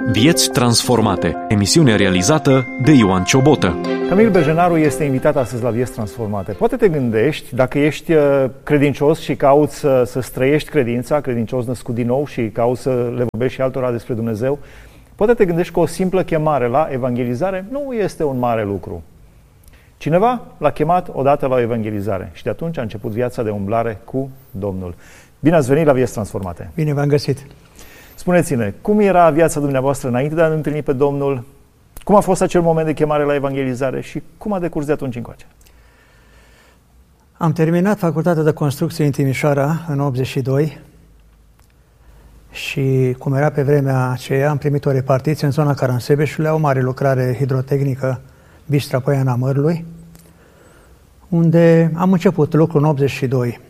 Vieți transformate. Emisiune realizată de Ioan Ciobotă. Camil Bejenaru este invitat astăzi la Vieți transformate. Poate te gândești, dacă ești credincios și cauți să străiești credința, credincios născut din nou și cauți să le vorbești și altora despre Dumnezeu, poate te gândești că o simplă chemare la evangelizare nu este un mare lucru. Cineva l-a chemat odată la o evangelizare și de atunci a început viața de umblare cu Domnul. Bine ați venit la Vieți transformate! Bine v-am găsit! Spuneți-ne, cum era viața dumneavoastră înainte de a întâlni pe Domnul? Cum a fost acel moment de chemare la evangelizare și cum a decurs de atunci încoace? Am terminat facultatea de construcție în Timișoara în 82 și, cum era pe vremea aceea, am primit o repartiție în zona Caransebeșului, o mare lucrare hidrotehnică, Bistra Poiana Mărului, unde am început lucrul în 82.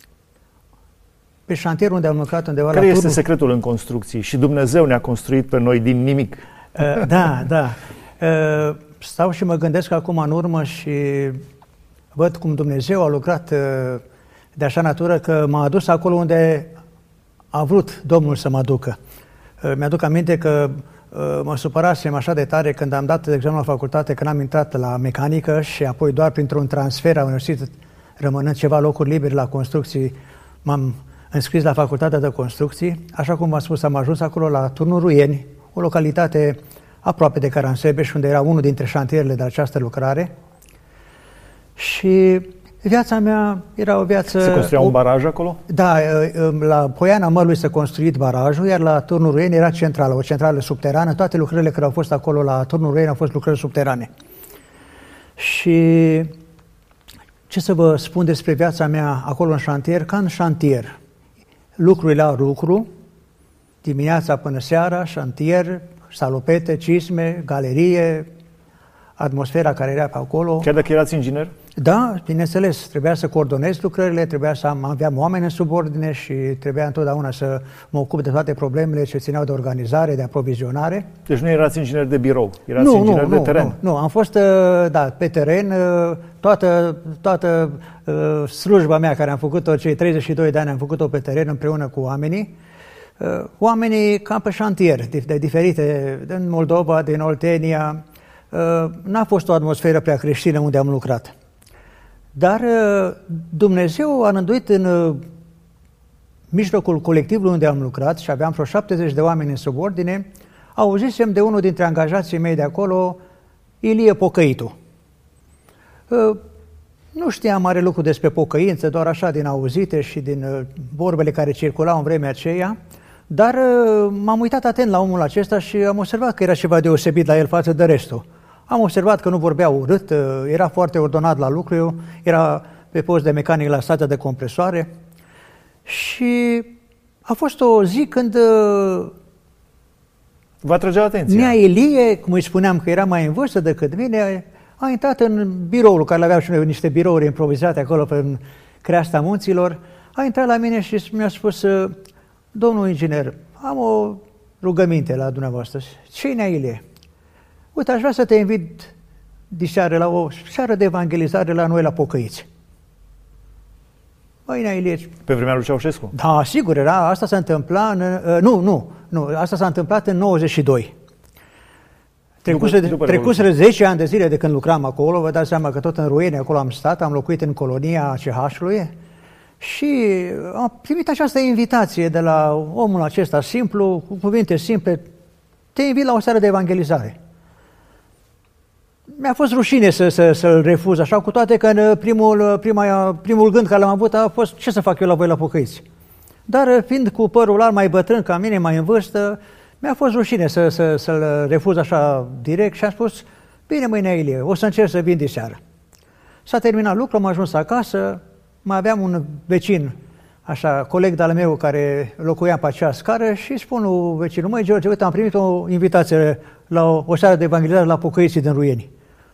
Pe șantier unde am lucrat undeva Care la este turnul... secretul în construcții? Și Dumnezeu ne-a construit pe noi din nimic. Da. Stau și mă gândesc acum în urmă și văd cum Dumnezeu a lucrat de așa natură că m-a adus acolo unde a vrut Domnul să mă ducă. Mi-aduc aminte că mă supărasem așa de tare când am dat examen la facultate, când am intrat la mecanică și apoi doar printr-un transfer a universității, rămânând ceva locuri libere la construcții, m-am înscris la facultatea de construcții. Așa cum v-am spus, am ajuns acolo la Turnul Ruieni, o localitate aproape de Caransebeș, unde era unul dintre șantierele de această lucrare. Și viața mea era o viață... Se construia un baraj acolo? Da, la Poiana Mărului s-a construit barajul, iar la Turnul Ruieni era centrală, o centrală subterană. Toate lucrările care au fost acolo la Turnul Ruieni au fost lucrări subterane. Și ce să vă spun despre viața mea acolo în șantier? Ca în șantier. Lucrurile la lucru, dimineața până seara, șantier, salopete, cisme, galerie, atmosfera care era pe acolo. Chiar dacă erați inginer? Da, bineînțeles, trebuia să coordonez lucrările, trebuia să aveam oameni în subordine și trebuia întotdeauna să mă ocup de toate problemele ce țineau de organizare, de aprovizionare. Deci nu erați inginer de birou, erați inginer de teren? Nu, am fost pe teren, toată slujba mea care am făcut-o, cei 32 de ani am făcut-o pe teren împreună cu oamenii. Oamenii ca pe șantier, de diferite, din Moldova, din Oltenia. N-a fost o atmosferă prea creștină unde am lucrat. Dar Dumnezeu a rânduit în mijlocul colectivului unde am lucrat și aveam vreo 70 de oameni în subordine, auzisem de unul dintre angajații mei de acolo, Ilie Pocăitu. Nu știam mare lucru despre pocăință, doar așa din auzite și din vorbele care circulau în vremea aceea, dar m-am uitat atent la omul acesta și am observat că era ceva deosebit la el față de restul. Am observat că nu vorbea urât, era foarte ordonat la lucru, era pe post de mecanic la stația de compresoare și a fost o zi când vă atragea atenția. Nea Ilie, cum îi spuneam că era mai în vârstă decât mine, a intrat în biroul care aveam și noi niște birouri improvizate acolo pe creasta munților, a intrat la mine și mi-a spus: domnul inginer, am o rugăminte la dumneavoastră. Ce-i, Nea Ilie? Uite, aș vrea să te invit diseară la o seară de evangelizare la noi la Pocăiți. Băi, Nea Ilie... Pe vremea lui Ceaușescu? Da, sigur, era. Asta s-a întâmplat Nu, asta s-a întâmplat în 92. Trecuseră 10 ani de zile de când lucram acolo, vă dați seama că tot în Ruieni acolo am stat, am locuit în colonia CH-ului și am primit această invitație de la omul acesta simplu, cu cuvinte simple: te invit la o seară de evangelizare. Mi-a fost rușine să-l refuz așa, cu toate că primul gând care l-am avut a fost: ce să fac eu la voi la Pocăiți? Dar fiind cu părul ăla mai bătrân ca mine, mai în vârstă, mi-a fost rușine să-l refuz așa direct și am spus: bine, mâine, Ilie, o să încerc să vin diseară. S-a terminat lucrul, am ajuns acasă, mai aveam un vecin, așa, coleg de-al meu care locuia pe acea scară și spun lui vecinul: măi, George, uite, am primit o invitație la o seară de evangelizare la Pocăiții din Ruieni.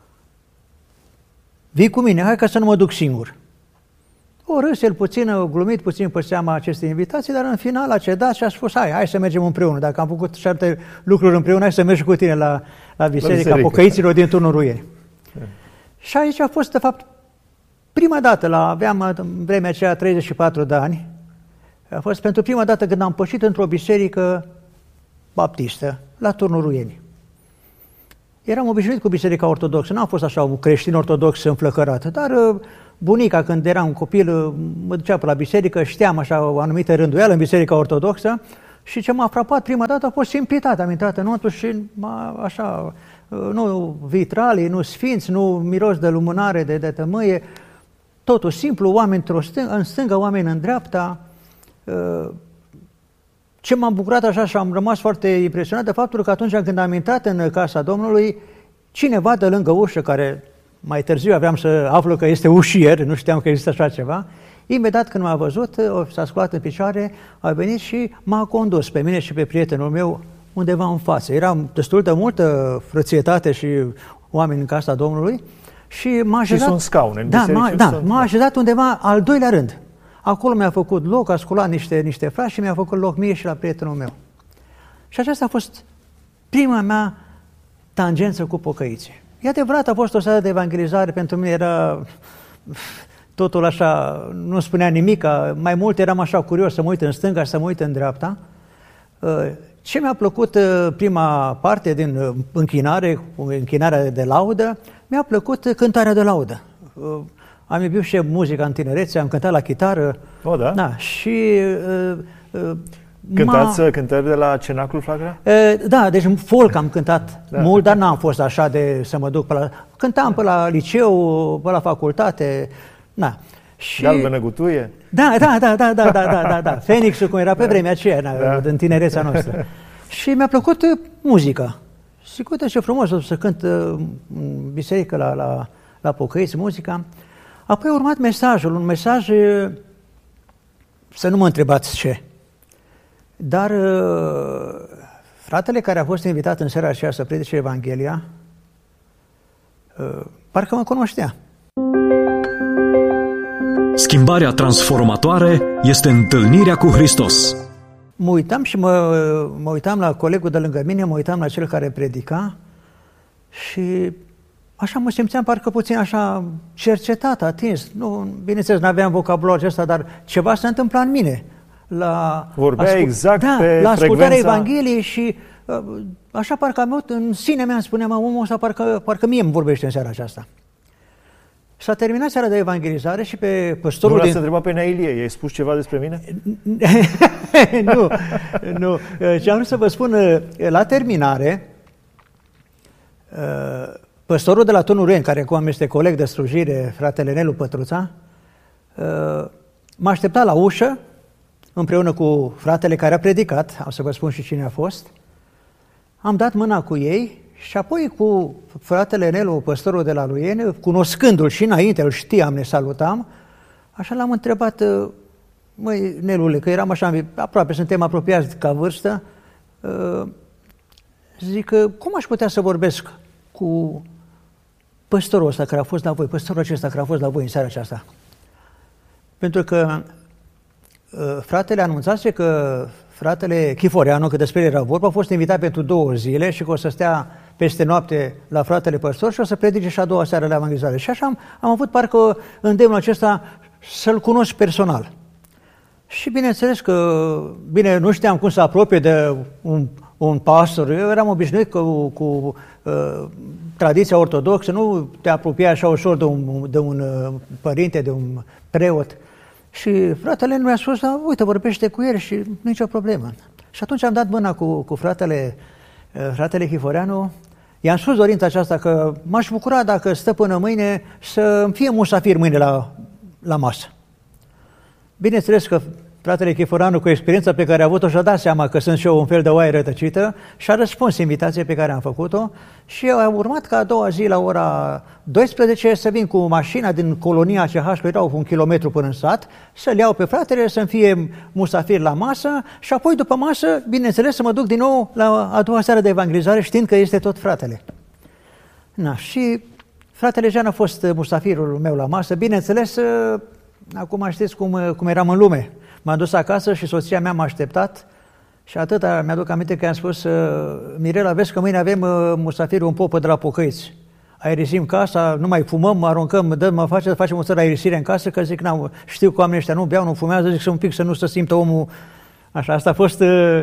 Vii cu mine, hai ca să nu mă duc singur. O râs el puțin, o glumit puțin pe seama acestei invitații, dar în final a cedat și a spus: hai să mergem împreună. Dacă am făcut 7 lucruri împreună, hai să mergi cu tine la biserica Pocăiților din Turnul Ruieni. Și aici a fost, de fapt, prima dată, aveam în vremea aceea 34 de ani, A fost pentru prima dată când am pășit într-o biserică baptistă, la Turnul Ruieni. Eram obișnuit cu Biserica Ortodoxă, n-am fost așa un creștin ortodox înflăcărat, dar bunica, când eram copil, mă ducea pe la biserică, știam așa o anumită rânduială în Biserica Ortodoxă și ce m-a frapat prima dată a fost simplitatea. Am intrat înăuntru și așa, nu vitralii, nu sfinți, nu miros de lumânare, de tămâie, totul simplu, oameni în stânga, oameni în dreapta. Ce m-am bucurat așa și am rămas foarte impresionat de faptul că atunci când am intrat în casa Domnului, cineva de lângă ușă, care mai târziu aveam să aflu că este ușier, nu știam că există așa ceva, imediat când m-a văzut, s-a sculat în picioare, a venit și m-a condus pe mine și pe prietenul meu undeva în față. Era destul de multă frățietate și oameni în casa Domnului și m-a așezat... Și sunt scaune în m-a așezat undeva al doilea rând. Acolo mi-a făcut loc, a sculat niște frați și mi-a făcut loc mie și la prietenul meu. Și aceasta a fost prima mea tangență cu pocăiții. E adevărat, a fost o seară de evangelizare, pentru mine era totul așa, nu spunea nimic, mai mult eram așa curios să mă uit în stânga și să mă uit în dreapta. Ce mi-a plăcut prima parte din închinarea de laudă, mi-a plăcut cântarea de laudă. Am iubit și muzica în tinerețe, am cântat la chitară. O, da? Da, și... Cântați cântări de la Cenaclul Flacăra? Da, deci folk am cântat mult, dar n-am fost așa de să mă duc pe la... Cântam pe la liceu, pe la facultate, da. Și... Galbenă gutuie? Da. Fenixul, cum era pe vremea aceea, în tinerețea noastră. Și mi-a plăcut muzica. Și uite ce frumos să cânt în biserică la pocăiți, muzica. Apoi a urmat mesajul, un mesaj, să nu mă întrebați ce, dar fratele care a fost invitat în seara aceea să predice Evanghelia, parcă mă cunoștea. Schimbarea transformatoare este întâlnirea cu Hristos. Mă uitam și mă uitam la colegul de lângă mine, mă uitam la cel care predica și așa mă simțeam parcă puțin așa cercetat, atins. Nu, bineînțeles, n-aveam vocabularul acesta, dar ceva se întâmpla în mine. Vorbea exact pe la ascultarea frecvența... Evangheliei și așa parcă în sine mea îmi spuneam, omul ăsta parcă mie îmi vorbește în seara aceasta. S-a terminat seara de evangelizare și pe păstorul Nu l-ați întrebat pe Nailie, i-ai spus ceva despre mine? Nu. Ce am vrut să vă spun, la terminare, păstorul de la Turnul Ruieni, care acum este coleg de slujire, fratele Nelu Pătruța, m-a așteptat la ușă, împreună cu fratele care a predicat, am să vă spun și cine a fost. Am dat mâna cu ei și apoi cu fratele Nelu, păstorul de la Ruieni, cunoscându-l și înainte, îl știam, ne salutam, așa l-am întrebat, măi, Nelule, că eram așa, aproape, suntem apropiați ca vârstă, zic, cum aș putea să vorbesc cu păstorul ăsta care a fost la voi, păstorul acesta care a fost la voi în seara aceasta? Pentru că fratele anunțase că fratele Chiforeanu, că despre el era vorba, a fost invitat pentru 2 zile și că o să stea peste noapte la fratele păstor și o să predice și a doua seară la evangelizare. Și așa am avut parcă îndemnul acesta să-l cunosc personal. Și bineînțeles că, nu știam cum să apropie de un pastor. Eu eram obișnuit cu tradiția ortodoxă, nu te apropia așa ușor de un părinte, de un preot. Și fratele nu mi-a spus, uite, vorbește cu el și nicio problemă. Și atunci am dat mâna cu fratele Chiforeanu. I-am spus dorința aceasta că m-aș bucura dacă stă până mâine să îmi fie musafir mâine la masă. Bineînțeles că fratele Chiforeanu, cu experiența pe care a avut-o, și-a dat seama că sunt și eu un fel de oaie rătăcită și a răspuns invitației pe care am făcut-o și a urmat ca a doua zi la ora 12 să vin cu mașina din colonia CH, că erau 1 kilometru până în sat, să-l iau pe fratele, să-mi fie musafir la masă și apoi după masă, bineînțeles, să mă duc din nou la a doua seară de evangelizare știind că este tot fratele. Și fratele Jean a fost musafirul meu la masă, bineînțeles, acum știți cum eram în lume. M-am dus acasă și soția mea m-a așteptat și atâta mi-aduc aminte că am spus, Mirela, vezi că mâine avem musafirul în popă de la pocăiți. Aerisim casa, nu mai fumăm, aruncăm, facem o țără aerisire în casă, că zic, știu că oamenii ăștia nu beau, nu fumează, zic un pic să nu se simtă omul așa. Asta a fost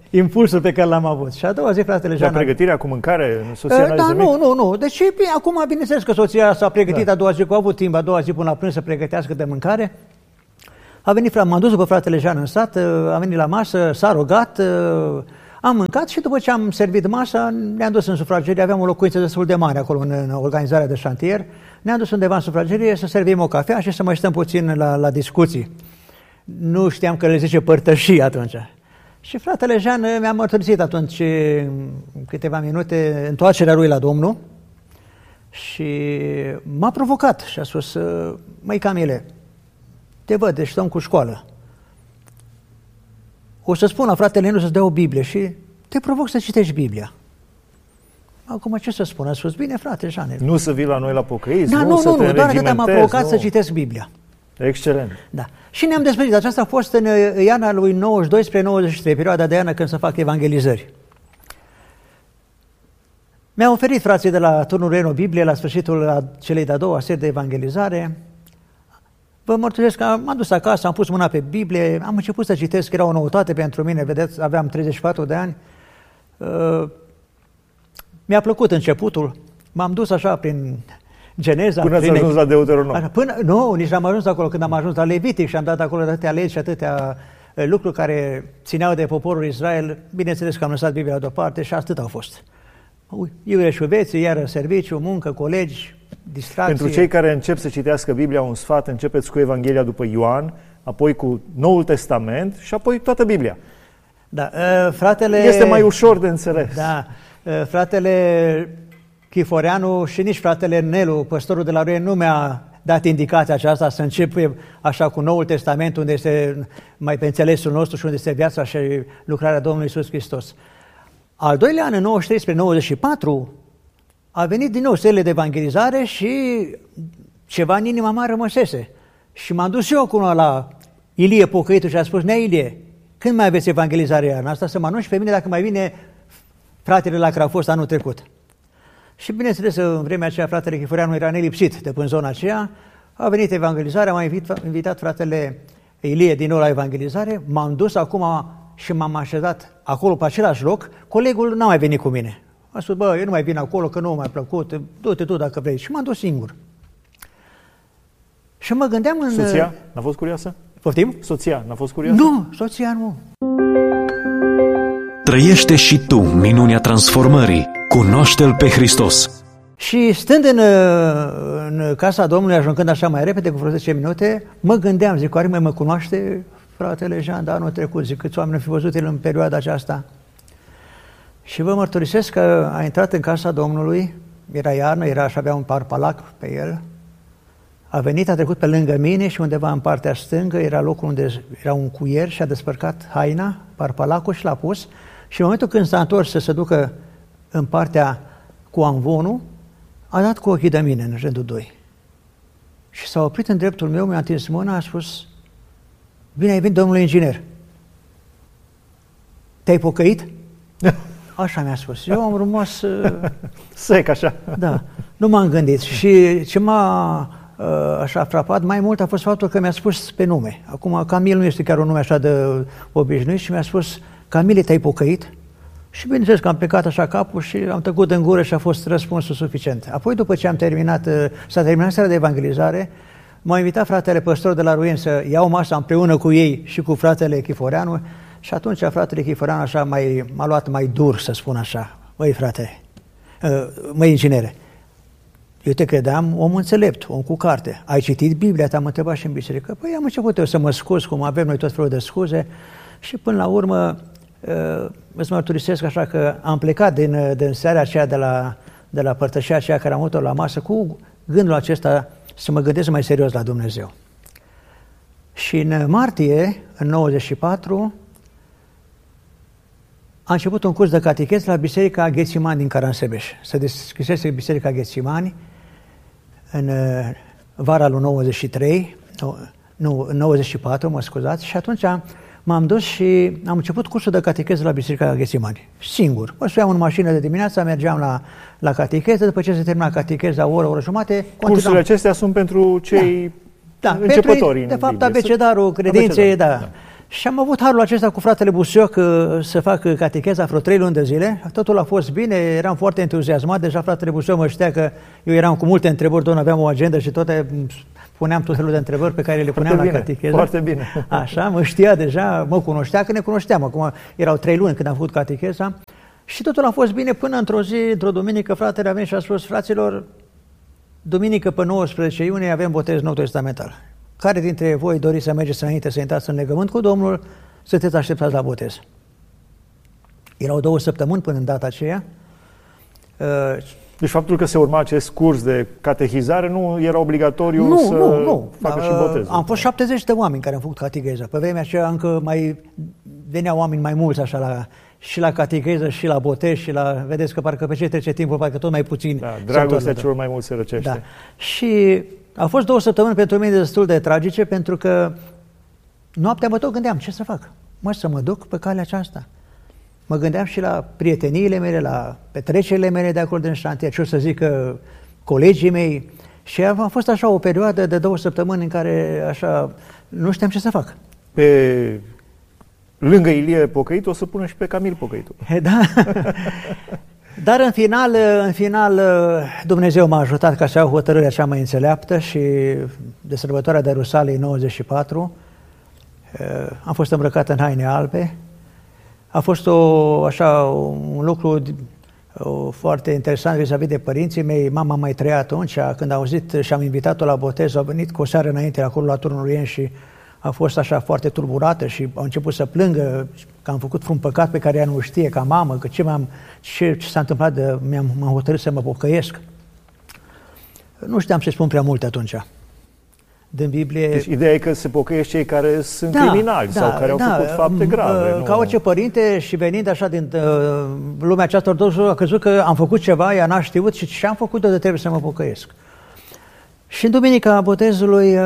impulsul pe care l-am avut. Și a doua zi, fratele Jean... Dar pregătirea cu mâncare, soția n-a zis nimic? Nu. Deci, acum, bineînțeles că soția s-a pregătit a doua zi, că a avut timp a doua zi până la prânz să pregătească de mâncare. A venit, m-am dus după fratele Jean în sat, a venit la masă, s-a rugat, am mâncat și după ce am servit masa, ne-am dus în sufragerie, aveam o locuință destul de mare acolo în organizarea de șantier, ne-am dus undeva în sufragerie să servim o cafea și să mai stăm puțin la discuții. Nu știam că le zice părtășii atunci. Și fratele Jean mi-a mărturisit atunci câteva minute întoarcerea lui la Domnul și m-a provocat și a spus, măi Camile, te văd, deci stăm cu școală. O să spun la fratele Nelu să-ți dea o Biblie și te provoc să citești Biblia. Acum ce să spun? A spus, bine frate Jean. Nu să vii la noi la pocăiți, da, nu să te doar atât m-a provocat nu. să citesc Biblia. Excelent. Da. Și ne-am despărțit. Aceasta a fost în iarna lui 92 spre 93, perioada de iarnă când să fac evangelizări. Mi-au oferit frații de la Turnul Reno Biblie la sfârșitul celei de-a doua seri de evangelizare. Vă mărturisesc că m-am dus acasă, am pus mâna pe Biblie, am început să citesc, era o noutate pentru mine, vedeți, aveam 34 de ani. Mi-a plăcut începutul, m-am dus așa prin Geneza. Până ați ajuns la Deuteronom. Nu, nici n-am ajuns acolo, când am ajuns la Levitic și am dat acolo atâtea legi și atâtea lucruri care țineau de poporul Israel. Bineînțeles că am lăsat Biblia deoparte și atât au fost. Iurea și veții, iară serviciu, muncă, colegi, distracție. Pentru cei care încep să citească Biblia, un sfat, începeți cu Evanghelia după Ioan, apoi cu Noul Testament și apoi toată Biblia. Da, fratele... Este mai ușor de înțeles. Da, fratele Chiforeanu și nici fratele Nelu, păstorul de la Ruie, nu mi-a dat indicația aceasta să încep așa cu Noul Testament, unde este mai pe înțelesul nostru și unde este viața și lucrarea Domnului Iisus Hristos. Al doilea an, în 93 spre 94, a venit din nou serile de evangelizare și ceva în inima mea rămăsese. Și m-am dus eu acum la Ilie Pocăitul și a spus, Nea Ilie, când mai aveți evangelizarea iarna asta? Să mă anunți pe mine dacă mai vine fratele la care a fost anul trecut. Și bineînțeles, în vremea aceea, fratele Chiforeanu era nelipsit de până zona aceea, a venit evangelizarea, m-a invitat fratele Ilie din nou la evangelizare, m-am dus acum și m-am așezat acolo pe același loc, colegul n-a mai venit cu mine. A spus, eu nu mai vin acolo, că nu m-a plăcut, du-te tu dacă vrei. Și m-am dus singur. Și mă gândeam în... Soția n-a fost curioasă? Poftim? Soția n-a fost curioasă? Nu, soția nu. Trăiește și tu minunea transformării. Cunoaște-L pe Hristos. Și stând în casa Domnului, ajungând așa mai repede, cu vreo 10 minute, mă gândeam, zic, oare mă cunoaște fratele Jean de anul trecut? Zic, câți oameni au fi văzut el în perioada aceasta? Și vă mărturisesc că a intrat în casa Domnului, era iarnă, era și avea un parpalac pe el, a venit, a trecut pe lângă mine și undeva în partea stângă era locul unde era un cuier și a despărcat haina, parpalacul și l-a pus și în momentul când s-a întors să se ducă în partea cu amvonul, a dat cu ochii de mine în rândul 2. Și s-a oprit în dreptul meu, mi-a întins mâna, a spus, bine ai venit, domnule inginer. Te-ai pocăit? Așa mi-a spus. Eu am rămas... Sec, așa. Da, nu m-am gândit. Și ce m-a așa frapat mai mult a fost faptul că mi-a spus pe nume. Acum, Camil nu este chiar un nume așa de obișnuit și mi-a spus, Camile, te-ai pocăit? Și bineînțeles că am plecat așa capul și am tăcut în gură și a fost răspunsul suficient. Apoi, după ce s-a terminat seara de evangelizare, m-a invitat fratele păstor de la Ruien să iau masa împreună cu ei și cu fratele Chiforeanu și atunci fratele Chiforeanu așa m-a luat mai dur, să spun așa. Măi, frate, măi, inginere, eu te credeam om înțelept, om cu carte. Ai citit Biblia? Te-am întrebat și în biserică. Păi am început eu să mă scuz, cum avem noi tot felul de scuze și până la urmă îți mărturisesc așa că am plecat din seara aceea de la părtășia aceea care am avut-o la masă cu gândul acesta să mă gândesc mai serios la Dumnezeu. Și în martie, în 94, a început un curs de catechez la Biserica Ghețimani din Caransebeș. Se deschisese Biserica Ghețimani în vara lui 94, mă scuzați, și atunci m-am dus și am început cursul de catechez la Biserica Ghețimani, singur. Mă suiam în mașină de dimineață, mergeam la catechez, după ce se termina catecheza, o oră jumate, cursurile acestea sunt pentru cei începători. De fapt, abecedarul credinței, da. Și am avut harul acesta cu fratele Busioc să fac catecheza vreo 3 luni de zile. Totul a fost bine, eram foarte entuziasmat. Deja fratele Busioc mă știa că eu eram cu multe întrebări, doar aveam o agendă și toate puneam tot felul de întrebări pe care le puneam la catecheză. Foarte bine. Așa, mă știa deja, mă cunoștea, că ne cunoșteam. Acum erau 3 luni când am făcut catecheza. Și totul a fost bine până într-o zi, într-o duminică, fratele a venit și a spus: fraților, duminică pe 19 iunie avem botez nou testamental. Care dintre voi doriți să mergeți înainte să intrați în legământ cu Domnul, sunteți așteptați la botez? Erau 2 săptămâni până în data aceea. Deci faptul că se urma acest curs de catehizare nu era obligatoriu să facă și botezul. Am fost 70 de oameni care am făcut catecheza. Pe vremea aceea încă mai veneau oameni mai mulți așa și la catecheză și la botez și la... Vedeți că parcă pe ce trece timpul, parcă tot mai puțin. Da, dragostea celor mai mulți se răcește. Da. Și a fost 2 săptămâni pentru mine destul de tragice, pentru că noaptea mă tot gândeam ce să fac. Să mă duc pe calea aceasta. Mă gândeam și la prieteniile mele, la petrecerile mele de acolo din șantier, ce o să zică colegii mei. Și a fost așa o perioadă de 2 săptămâni în care așa nu știam ce să fac. Pe lângă Ilie Pocăitul o să pună și pe Camil Pocăitul. Da. Dar în final Dumnezeu m-a ajutat ca să iau hotărârea cea mai înțeleaptă și de sărbătoarea de Rusalei 94 am fost îmbrăcat în haine albe. A fost un lucru foarte interesant vis-a-vis de părinții mei. Mama mai trăia atunci, când a auzit și am invitat-o la botez, a venit cu o seară înainte acolo la Turnul Orient și a fost așa foarte tulburată și a început să plângă că am făcut un păcat pe care ea nu știe ca mamă, că ce s-a întâmplat, m-am hotărât să mă pocăiesc. Nu știam să spun prea multe atunci. Din Biblie... Deci ideea e că se pocăiesc cei care sunt criminali sau care au făcut fapte grave. Ca orice părinte și venind așa din lumea aceasta ortodoxă, a crezut că am făcut ceva, ea n-a știut și ce am făcut eu de trebuie să mă pocăiesc. Și în duminica botezului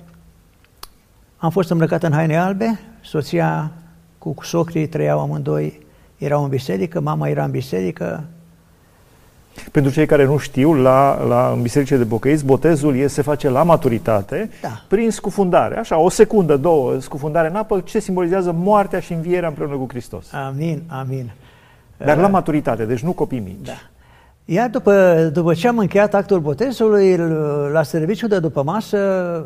am fost îmbrăcat în haine albe, soția cu socrii trăiau amândoi, erau în biserică, mama era în biserică. Pentru cei care nu știu, în bisericile de pocăiți, botezul se face la maturitate, prin scufundare. Așa, 1 secundă, 2, scufundare în apă, ce simbolizează moartea și învierea împreună cu Hristos. Amin, amin. Dar la maturitate, deci nu copii mici. Da. Iar după ce am încheiat actul botezului, la serviciu de după masă,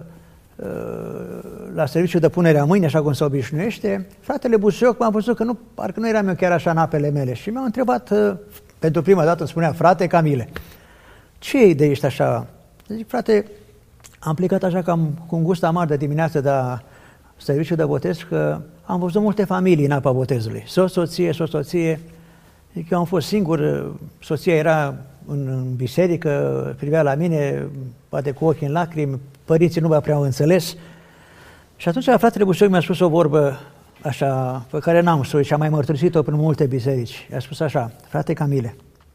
la serviciu de punere a mâini, așa cum se obișnuiește, fratele Busioc m-a văzut că parcă nu eram eu chiar așa în apele mele și mi-a întrebat, pentru prima dată îmi spunea: frate Camile, ce idee ești așa? Zic: frate, am plecat așa cam cu un gust amar de dimineață de la serviciu de botez, că am văzut multe familii în apa botezului. Soție. Zic, eu am fost singur, soția era în biserică, privea la mine, poate cu ochii în lacrimi, părinții nu m-au prea înțeles. Și atunci fratele Busioc mi-a spus o vorbă așa, pe care n-am spus și am mai mărturisit-o prin multe biserici. I-a spus așa: frate Camile,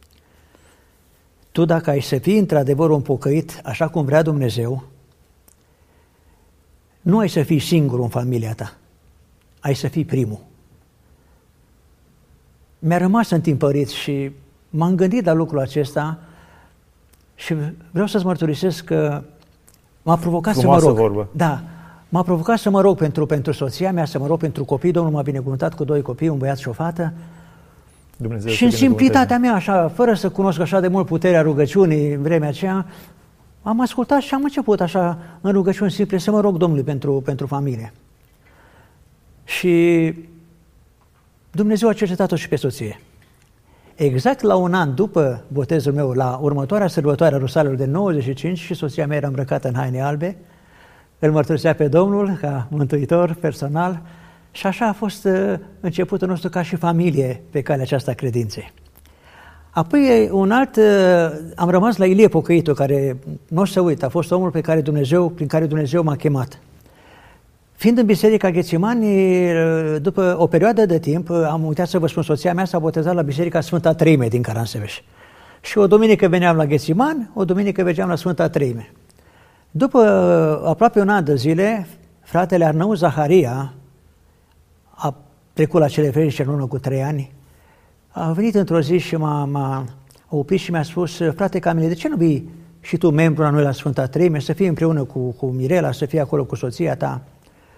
tu dacă ai să fii într-adevăr un pocăit, așa cum vrea Dumnezeu, nu ai să fii singur în familia ta, ai să fii primul. Mi-a rămas întimpărit și m-am gândit la lucrul acesta și vreau să-ți mărturisesc că m-a provocat Frumoasă să mă rog. Vorbă. Da, m-a provocat să mă rog pentru soția mea, să mă rog pentru copii. Domnul m-a binecuvântat cu 2 copii, un băiat și o fată. Dumnezeu și în simplitatea mea, așa, fără să cunosc așa de mult puterea rugăciunii în vremea aceea, am ascultat și am început așa în rugăciuni simple să mă rog Domnului pentru familie. Și Dumnezeu a cercetat-o și pe soție. Exact la un an după botezul meu, la următoarea sărbătoare a Rusalelor de 95, și soția mea era îmbrăcată în haine albe, îl mărturisea pe Domnul ca mântuitor personal și așa a fost începutul nostru ca și familie pe calea aceasta credinței. Apoi am rămas la Ilie Pocăitul, care nu o să uit, a fost omul prin care Dumnezeu m-a chemat. Fiind în biserica Ghețimani, după o perioadă de timp, am uitat să vă spun, soția mea s-a botezat la biserica Sfânta Treime din Caransebeș. Și o duminică veneam la Ghețimani, o duminică mergeam la Sfânta Treime. După aproape un an de zile, fratele Arnău Zaharia a trecut la cele veșnice în urmă cu 3 ani, a venit într-o zi și m-a oprit și mi-a spus: frate Camile, de ce nu vii și tu membru la noi la Sfânta Treime, să fii împreună cu Mirela, să fii acolo cu soția ta?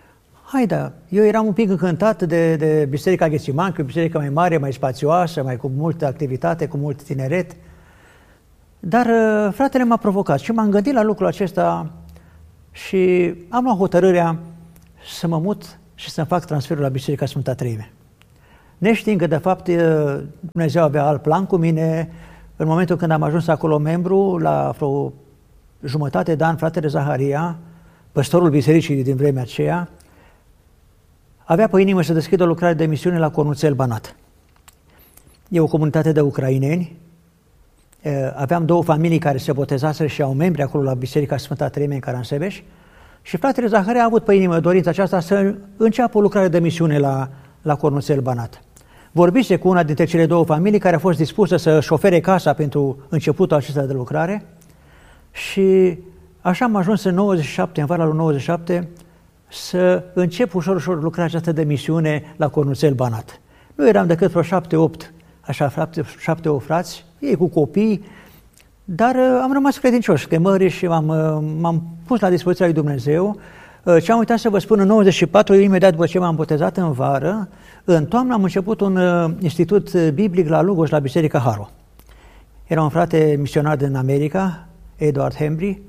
Da. Eu eram un pic încântat de Biserica Ghețiman, că e o biserică mai mare, mai spațioasă, mai cu multă activitate, cu mult tineret. Dar fratele m-a provocat și m-am gândit la lucrul acesta și am luat hotărârea să mă mut și să-mi fac transferul la Biserica Sfânta Treime. Neștiind că, de fapt, Dumnezeu avea alt plan cu mine, în momentul când am ajuns acolo membru, la vreo jumătate de an, fratele Zaharia, păstorul bisericii din vremea aceea, avea pe inimă să deschidă o lucrare de misiune la Cornuțel Banat. E o comunitate de ucraineni. Aveam 2 familii care se botezaseră și au membri acolo la Biserica Sfânta Treime în Caransebeș și fratele Zaharia a avut pe inimă dorința aceasta să înceapă o lucrare de misiune la Cornuțel Banat. Vorbise cu una dintre cele 2 familii care a fost dispusă să-și ofere casa pentru începutul acesta de lucrare și așa am ajuns în 97, în vara lui 97, să încep ușor lucrarea aceasta de misiune la Cornuțel Banat. Nu eram decât vreo 7-8, așa, 7-8 frați, ei cu copii, dar am rămas credincioși, chemări și m-am pus la dispoziția lui Dumnezeu. Ce am uitat să vă spun, în 94, imediat după ce m-am botezat în vară, în toamnă am început un institut biblic la Lugoj, la Biserica Haru. Era un frate misionar din America, Edward Hembry,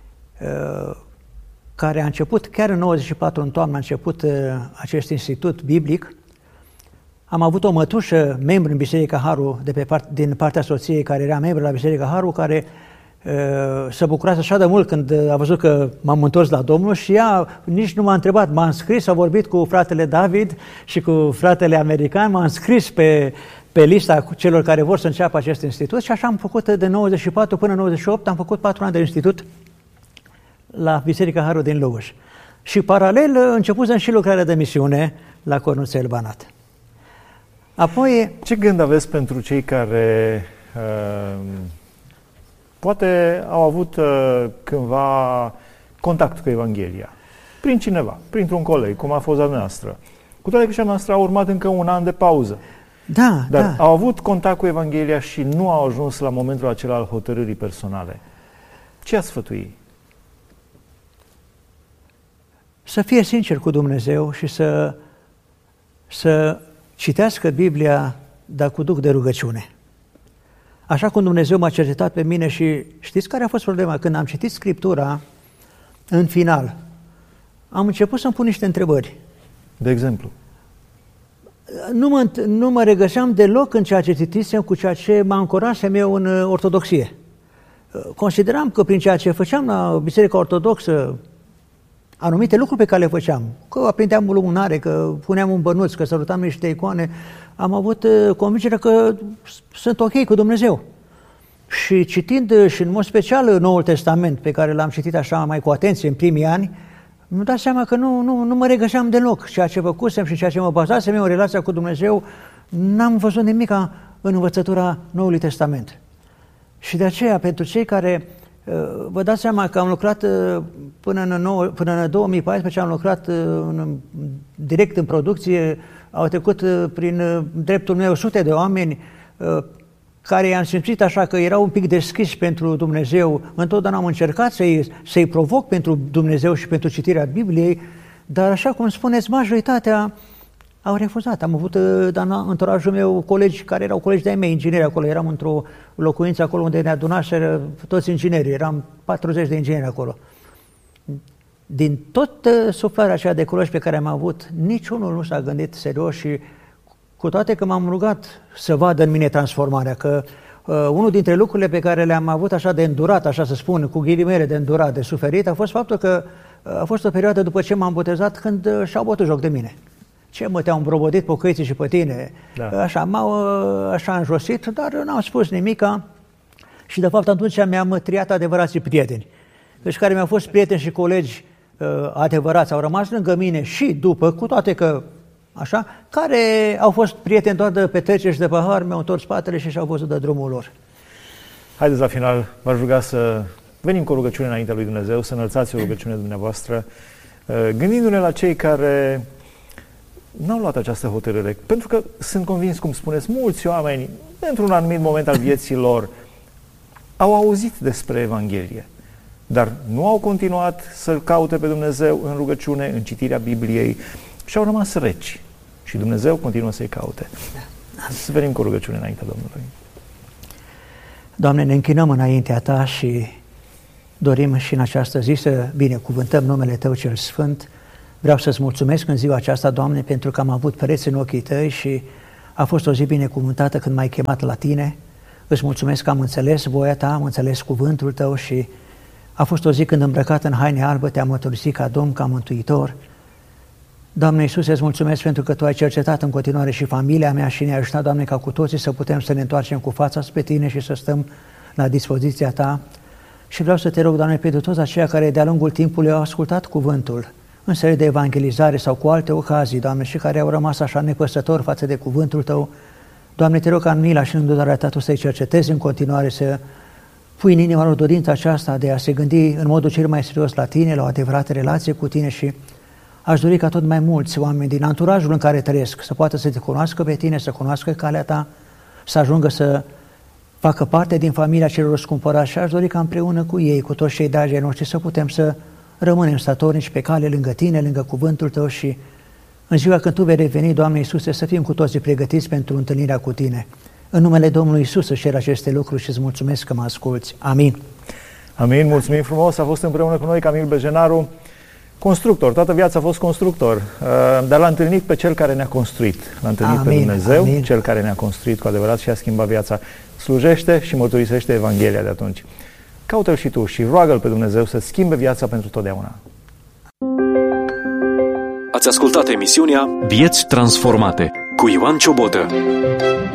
care a început, chiar în 94, în toamnă, a început acest institut biblic. Am avut o mătușă, membru în Biserica Haru, din partea soției, care era membru la Biserica Haru, care se bucurase așa de mult când a văzut că m-am întors la Domnul și ea nici nu m-a întrebat. M-a înscris, a vorbit cu fratele David și cu fratele american, m-a înscris pe lista celor care vor să înceapă acest institut și așa am făcut de 94 până 98, am făcut 4 ani de institut la Biserica Haru din Lugoj. Și paralel începusem și lucrarea de misiune la Cornuțel Banat. Apoi... Ce gând aveți pentru cei care poate au avut cândva contact cu Evanghelia? Prin cineva, printr-un coleg, cum a fost a noastră. Cu toate că și a noastră a urmat încă un an de pauză. Dar au avut contact cu Evanghelia și nu au ajuns la momentul acela al hotărârii personale. Ce ați sfătui? Să fie sincer cu Dumnezeu și să citească Biblia, dar cu duh de rugăciune. Așa cum Dumnezeu m-a cercetat pe mine și știți care a fost problema? Când am citit Scriptura, în final, am început să-mi pun niște întrebări. De exemplu? Nu mă regăseam deloc în ceea ce citisem cu ceea ce mă ancorasem eu în ortodoxie. Consideram că prin ceea ce făceam la Biserica Ortodoxă, anumite lucruri pe care le făceam, că aprindeam o lumânare, că puneam un bănuț, că sărutam niște icoane, am avut convingerea că sunt ok cu Dumnezeu. Și citind și în mod special Noul Testament, pe care l-am citit așa mai cu atenție în primii ani, mi-am dat seama că nu mă regăseam deloc. Ceea ce făcusem și ceea ce mă bazasem eu în relația cu Dumnezeu, n-am văzut nimic în învățătura Noului Testament. Și de aceea, pentru cei care vă dați seama că am lucrat până în 2014, am lucrat direct în producție, au trecut prin dreptul meu sute de oameni care i-am simțit așa că erau un pic deschiși pentru Dumnezeu. Întotdeauna am încercat să-i provoc pentru Dumnezeu și pentru citirea Bibliei, dar așa cum spuneți, majoritatea au refuzat. Am avut în anturajul meu colegi care erau colegi de-ai mei, ingineri acolo. Eram într-o locuință acolo unde ne adunaseră toți inginerii. Eram 40 de ingineri acolo. Din tot suflarea aceea de colegi pe care am avut, niciunul nu s-a gândit serios și cu toate că m-am rugat să vadă în mine transformarea, că unul dintre lucrurile pe care le-am avut așa de îndurat, așa să spun, cu ghilimele de îndurat, de suferit, a fost faptul că a fost o perioadă după ce m-am botezat când și-au bătut joc de mine. Ce mă, te-au îmbrobodit pocăiții și pe tine? Da. Așa, m-au așa înjosit, dar n-am spus nimica și de fapt atunci mi-am triat adevărații prieteni. Deci care mi-au fost prieteni și colegi adevărați, au rămas lângă mine și după, cu toate că așa, care au fost prieteni doar de petreceri și de pahar, mi-au întors spatele și și-au văzut de drumul lor. Haideți la final, v-aș ruga să venim cu o rugăciune înaintea lui Dumnezeu, să înălțați o rugăciune dumneavoastră, gândindu-ne la cei care n-au luat această hotărâre. Pentru că sunt convins, cum spuneți, mulți oameni, într-un anumit moment al vieții lor, au auzit despre Evanghelie, dar nu au continuat să-L caute pe Dumnezeu în rugăciune, în citirea Bibliei și au rămas reci. Și Dumnezeu continuă să-i caute. Să venim cu rugăciune înaintea Domnului. Doamne, ne închinăm înaintea Ta și dorim și în această zi să binecuvântăm numele Tău cel Sfânt. Vreau să-ți mulțumesc în ziua aceasta, Doamne, pentru că am avut pereți în ochii Tăi și a fost o zi binecuvântată când m-ai chemat la Tine. Îți mulțumesc că am înțeles voia Ta, am înțeles cuvântul Tău și a fost o zi când îmbrăcat în haine albă Te-am mărturisit ca Domn, ca Mântuitor. Doamne Iisuse, îți mulțumesc pentru că Tu ai cercetat în continuare și familia mea și ne-ai ajutat, Doamne, ca cu toții să putem să ne întoarcem cu fața spre Tine și să stăm la dispoziția Ta. Și vreau să Te rog, Doamne, pentru toți aceia care de-a lungul timpului au ascultat cuvântul în serie de evangelizare sau cu alte ocazii, Doamne, și care au rămas așa nepăsători față de cuvântul Tău, Doamne, Te rog ca în mila și în îndurarea Ta Tu să-i cercetezi în continuare, să pui în inima lor dorința aceasta de a se gândi în modul cel mai serios la Tine, la o adevărată relație cu Tine și aș dori ca tot mai mulți oameni din anturajul în care trăiesc să poată să Te cunoască pe Tine, să cunoască calea Ta, să ajungă să facă parte din familia celor răscumpărați și aș dori ca împreună cu ei, cu toți cei dragi ai noștri, să putem să rămânem statornici pe cale lângă Tine, lângă cuvântul Tău și în ziua când Tu vei reveni, Doamne Iisuse, să fim cu toții pregătiți pentru întâlnirea cu Tine. În numele Domnului Iisus își cer aceste lucruri și îți mulțumesc că mă asculți. Amin. Amin, mulțumim frumos. A fost împreună cu noi Camil Bejenaru, constructor. Toată viața a fost constructor, dar l-a întâlnit pe Cel care ne-a construit. L-a întâlnit pe Dumnezeu, amin. Cel care ne-a construit cu adevărat și a schimbat viața. Slujește și mărturisește Evanghelia de atunci. Caută-L și tu și roagă-L pe Dumnezeu să schimbe viața pentru totdeauna. Ați ascultat emisiunea Vieți transformate cu Ioan Ciobotă.